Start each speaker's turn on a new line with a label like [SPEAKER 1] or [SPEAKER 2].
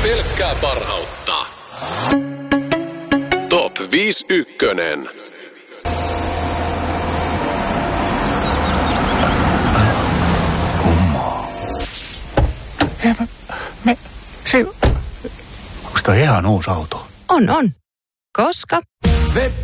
[SPEAKER 1] Pelkkää parhautta. Top 5 ykkönen.
[SPEAKER 2] Kummaa. Onks toi ihan uusi auto?
[SPEAKER 3] On. Koska...